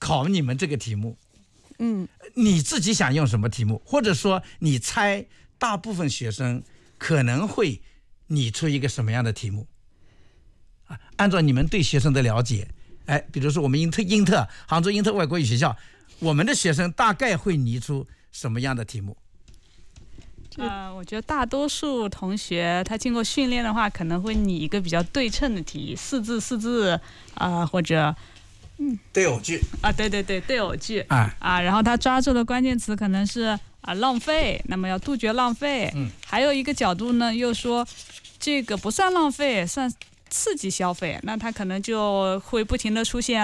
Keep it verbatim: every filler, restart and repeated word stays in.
考你们这个题目。 嗯， 你自己想用什么题目，或者说你猜大部分学生可能会拟出一个什么样的题目？啊，按照你们对学生的了解，哎，比如说我们英特英特杭州英特外国语学校，我们的学生大概会拟出什么样的题目？ 呃，我觉得大多数同学他经过训练的话，可能会拟一个比较对称的题，四字四字啊、呃，或者嗯对偶句啊，对对对对偶句啊啊，然后他抓住的关键词可能是啊浪费，那么要杜绝浪费。 嗯， 还有一个角度呢，又说这个不算浪费，算刺激消费，那他可能就会不停的出现